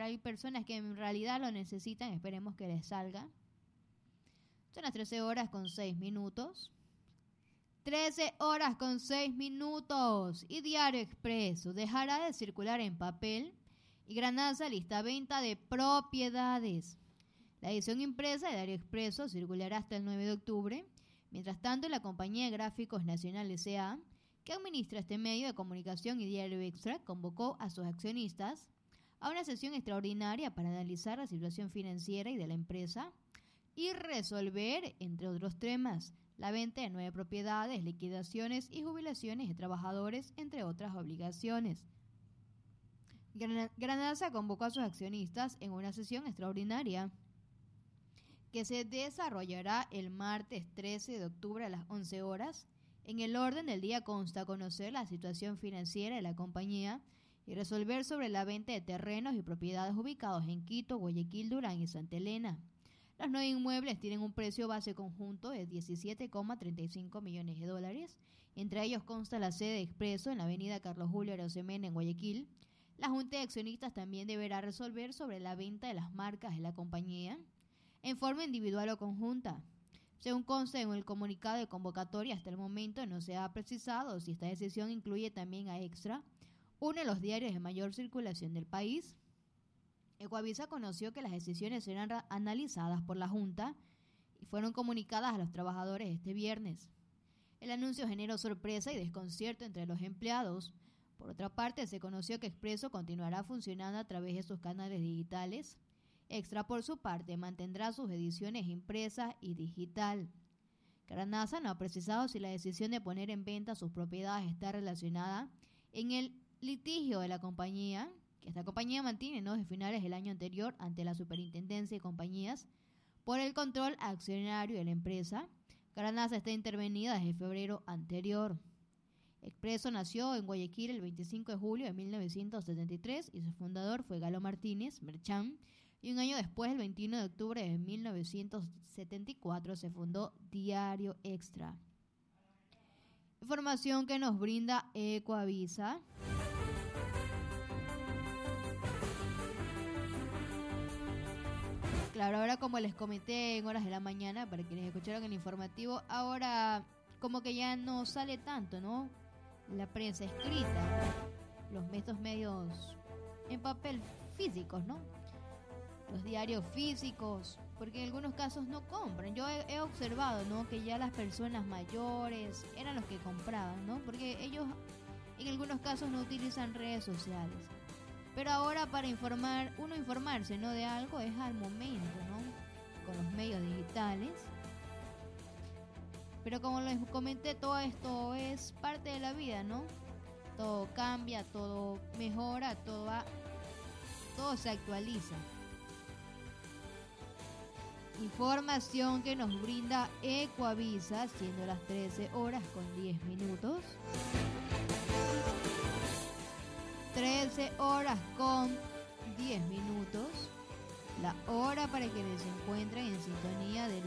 hay personas que en realidad lo necesitan, esperemos que les salga. Son las 13 horas con 6 minutos. 13 horas con 6 minutos. Y Diario Expreso dejará de circular en papel y Granasa lista venta de propiedades. La edición impresa de Diario Expreso circulará hasta el 9 de octubre. Mientras tanto, la compañía de Gráficos Nacional S.A., que administra este medio de comunicación y Diario Extra, convocó a sus accionistas a una sesión extraordinaria para analizar la situación financiera y de la empresa y resolver, entre otros temas, la venta de 9 propiedades, liquidaciones y jubilaciones de trabajadores, entre otras obligaciones. Granasa convocó a sus accionistas en una sesión extraordinaria que se desarrollará el martes 13 de octubre a las 11 horas. En el orden del día consta conocer la situación financiera de la compañía y resolver sobre la venta de terrenos y propiedades ubicados en Quito, Guayaquil, Durán y Santa Elena. Los 9 inmuebles tienen un precio base conjunto de 17,35 millones de dólares. Entre ellos consta la sede de Expreso en la avenida Carlos Julio Arosemena en Guayaquil. La Junta de Accionistas también deberá resolver sobre la venta de las marcas de la compañía en forma individual o conjunta. Según consta en el comunicado de convocatoria, hasta el momento no se ha precisado si esta decisión incluye también a Extra, uno de los diarios de mayor circulación del país. Ecuavisa conoció que las decisiones serán analizadas por la Junta y fueron comunicadas a los trabajadores este viernes. El anuncio generó sorpresa y desconcierto entre los empleados. Por otra parte, se conoció que Expreso continuará funcionando a través de sus canales digitales. Extra, por su parte, mantendrá sus ediciones impresas y digital. Granasa no ha precisado si la decisión de poner en venta sus propiedades está relacionada en el litigio de la compañía, que esta compañía mantiene desde finales del año anterior ante la Superintendencia de Compañías por el control accionario de la empresa. Granasa está intervenida desde febrero anterior. Expreso nació en Guayaquil el 25 de julio de 1973 y su fundador fue Galo Martínez Merchán. Y un año después, el 21 de octubre de 1974, se fundó Diario Extra. Información que nos brinda Ecuavisa. Claro, ahora como les comenté en horas de la mañana, para quienes escucharon el informativo, ahora como que ya no sale tanto, ¿no? La prensa escrita, estos medios en papel físicos, ¿no? Los diarios físicos, porque en algunos casos no compran. Yo he observado, ¿no?, que ya las personas mayores eran los que compraban, ¿no? Porque ellos en algunos casos no utilizan redes sociales. Pero ahora para informarse, ¿no?, de algo es al momento, ¿no?, con los medios digitales. Pero como les comenté, todo esto es parte de la vida, ¿no? Todo cambia, todo mejora, todo se actualiza. Información que nos brinda Ecuavisa, siendo las 13 horas con 10 minutos. 13 horas con 10 minutos. La hora para que se encuentren en sintonía de